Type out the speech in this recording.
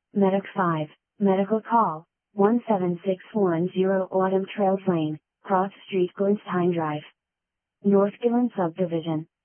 Medic 5, Medical Call, 17610 Autumn Trails Lane, Cross Street Glenstein Drive. North Gillen Subdivision.